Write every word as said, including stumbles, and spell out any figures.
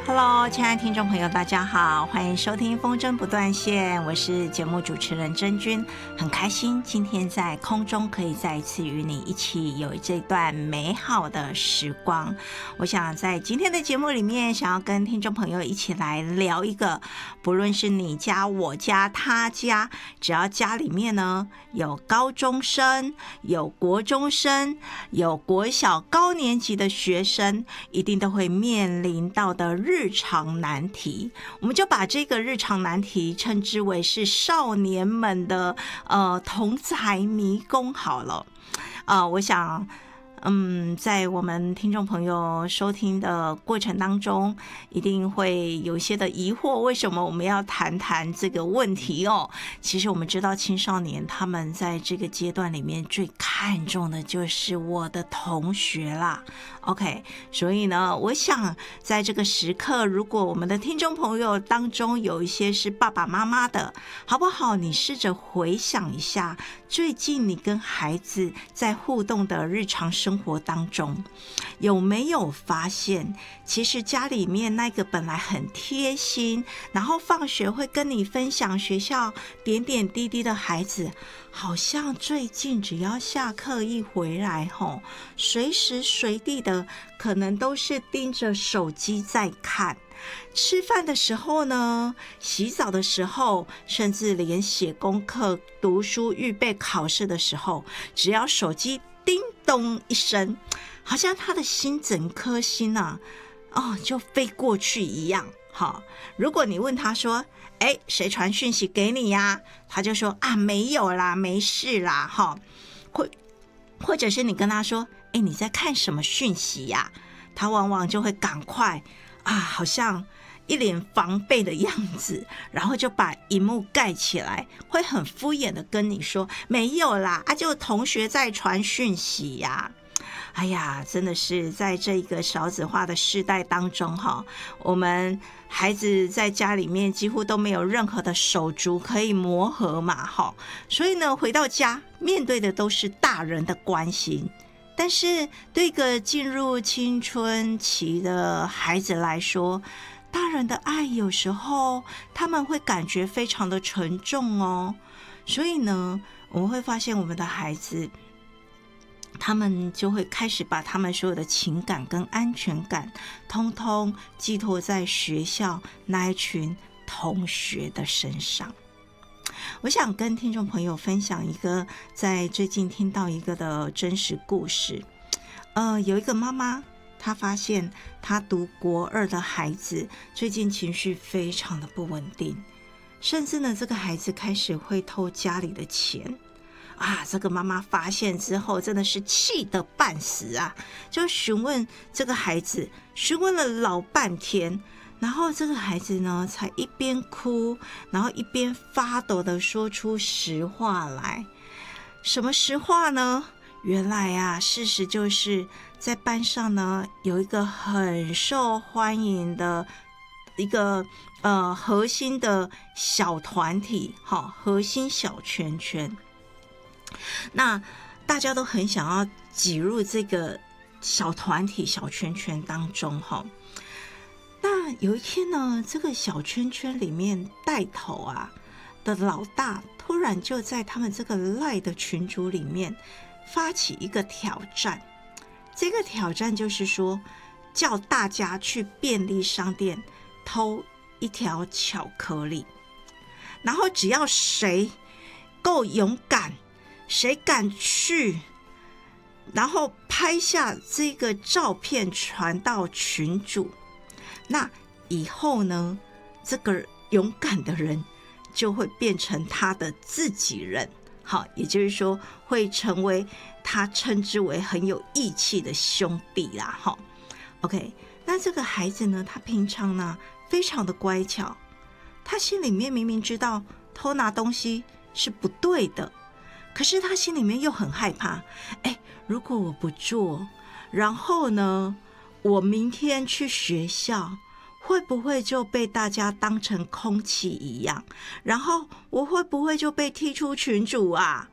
Hello， 亲爱的听众朋友，大家好，欢迎收听风筝不断线，我是节目主持人真君，很开心今天在空中可以再一次与你一起有这段美好的时光。我想在今天的节目里面，想要跟听众朋友一起来聊一个，不论是你家、我家、他家，只要家里面呢有高中生、有国中生、有国小高年级的学生，一定都会面临到的日日常难题，我们就把这个日常难题称之为是少年们的呃同财迷宫好了。呃，我想嗯，在我们听众朋友收听的过程当中，一定会有一些的疑惑，为什么我们要谈谈这个问题哦？其实我们知道青少年他们在这个阶段里面最看重的就是我的同学啦。OK， 所以呢，我想在这个时刻，如果我们的听众朋友当中有一些是爸爸妈妈的，好不好？你试着回想一下，最近你跟孩子在互动的日常生活当中，有没有发现，其实家里面那个本来很贴心，然后放学会跟你分享学校点点滴滴的孩子，好像最近只要下课一回来吼，随时随地的可能都是盯着手机在看，吃饭的时候呢，洗澡的时候，甚至连写功课、读书、预备考试的时候，只要手机叮咚一声，好像他的心整颗心啊，哦，就飞过去一样。好，如果你问他说，哎，谁传讯息给你呀？他就说啊，没有啦，没事啦，哈，或或者是你跟他说，哎，你在看什么讯息呀？他往往就会赶快啊，好像一脸防备的样子，然后就把荧幕盖起来，会很敷衍的跟你说，没有啦，啊，就同学在传讯息呀。哎呀，真的是在这个少子化的世代当中哈，我们孩子在家里面几乎都没有任何的手足可以磨合嘛哈，所以呢，回到家面对的都是大人的关心。但是对一个进入青春期的孩子来说，大人的爱有时候他们会感觉非常的沉重哦。所以呢，我们会发现我们的孩子，他们就会开始把他们所有的情感跟安全感通通寄托在学校那一群同学的身上。我想跟听众朋友分享一个在最近听到一个的真实故事。呃，有一个妈妈，她发现她读国二的孩子最近情绪非常的不稳定，甚至呢，这个孩子开始会偷家里的钱啊！这个妈妈发现之后真的是气得半死啊，就询问这个孩子，询问了老半天，然后这个孩子呢才一边哭，然后一边发抖的说出实话来。什么实话呢？原来啊，事实就是在班上呢有一个很受欢迎的一个呃核心的小团体，好，核心小圈圈。那大家都很想要挤入这个小团体小圈圈当中哈。那有一天呢，这个小圈圈里面带头啊的老大突然就在他们这个赖的群组里面发起一个挑战。这个挑战就是说，叫大家去便利商店偷一条巧克力，然后只要谁够勇敢，谁敢去，然后拍下这个照片传到群组，那以后呢，这个勇敢的人就会变成他的自己人，好，也就是说会成为他称之为很有义气的兄弟啦，好 ，OK。那这个孩子呢，他平常呢非常的乖巧，他心里面明明知道偷拿东西是不对的，可是他心里面又很害怕，哎，如果我不做，然后呢，我明天去学校会不会就被大家当成空气一样？然后我会不会就被踢出群组啊？